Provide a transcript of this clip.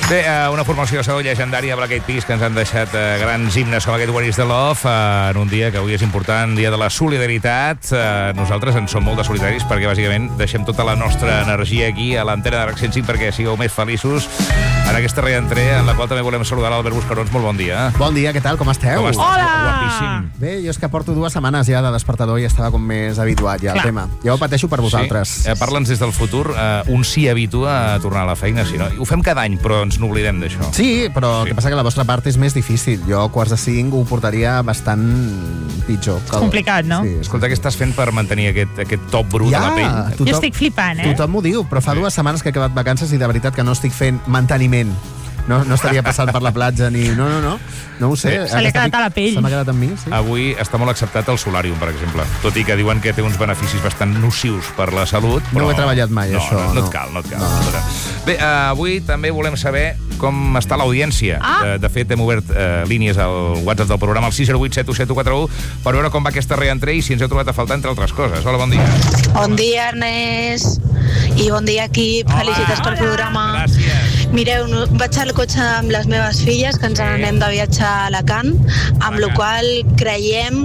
Bé, una formació de so llegendària, Black Eyed Peas, que ens han deixat grans himnes com aquest What is the Love, en un dia que avui és important, dia de la solidaritat. Nosaltres en som molt de solidaris perquè, bàsicament, deixem tota la nostra energia aquí a l'antena de RAC 105 perquè sigueu més feliços en aquesta reentré, en la qual també volem saludar l'Albert Buscarons. Molt bon dia. Bon dia, què tal? Com esteu? Com estàs? Hola! Guapíssim. Bé, jo és que porto 2 setmanes ja de despertador i estava com més habituat ja al tema. Jo ho pateixo per vosaltres. Sí? Parla'ns des del futur. Un s'hi habitua a tornar a la feina, si no. Ho fem cada any, però ens n'oblidem d'això. Sí, però el que passa que la vostra part és més difícil. Jo a 4:45 ho portaria bastant pitjor. Complicat, no? Sí. Escolta, què estàs fent per mantenir aquest top brut a la pell? Jo estic flipant, Tothom m'ho diu, però fa 2 setmanes que he acabat vacances i de veritat que no estic fent manteniment. No estaria passant per la platja ni... No ho sé. Se li ha quedat a la pell. Se m'ha quedat amb mi, sí. Avui està molt acceptat el solàrium, per exemple. Tot i que diuen que té uns beneficis bastant nocius per la salut. Però... No ho he treballat mai, això. No et cal. Bé, avui també volem saber com està l'audiència. De fet, hem obert línies al WhatsApp del programa, al 608 71741, per veure com va aquesta reentré i si ens heu trobat a faltar, entre altres coses. Hola, bon dia. Bon dia, Ernest. I bon dia, equip. Felicitats pel programa. Gràcies. Mireu, vaig al cotxe amb les meves filles, que ens anem de viatge a Alacant, amb la qual creiem